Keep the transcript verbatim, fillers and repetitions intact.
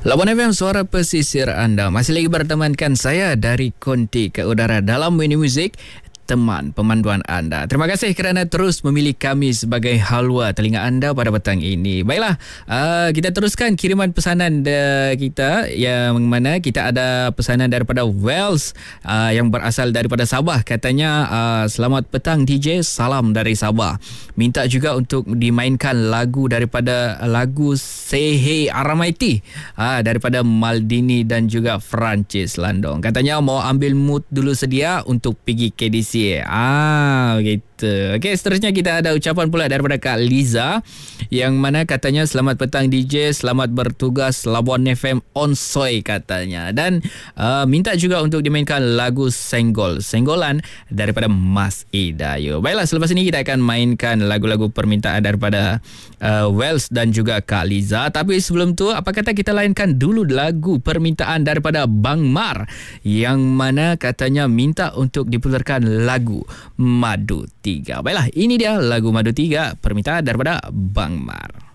Lawan F M, suara pesisir anda. Masih lagi bertemankan saya dari Konti ke Udara dalam Mini Muzik, teman pemanduan anda. Terima kasih kerana terus memilih kami sebagai halwa telinga anda pada petang ini. Baiklah, uh, kita teruskan kiriman pesanan uh, kita, yang mana kita ada pesanan daripada Wells uh, yang berasal daripada Sabah. Katanya, uh, selamat petang D J, salam dari Sabah. Minta juga untuk dimainkan lagu daripada lagu Sehe Aramaiti uh, daripada Maldini dan juga Francis Landong. Katanya mau ambil mood dulu sedia untuk pergi K D C. Ah, begitu. Okey, seterusnya kita ada ucapan pula daripada Kak Liza, yang mana katanya selamat petang D J, selamat bertugas Labuan F M Onsoy katanya. Dan uh, minta juga untuk dimainkan lagu Senggol, Senggolan daripada Mas Idayo. Baiklah, selepas ini kita akan mainkan lagu-lagu permintaan daripada uh, Wells dan juga Kak Liza. Tapi sebelum tu, apa kata kita lainkan dulu lagu permintaan daripada Bang Mar, yang mana katanya minta untuk diputarkan lagu Madu tiga. Baiklah, ini dia lagu Madu tiga, permintaan daripada Bang Mar.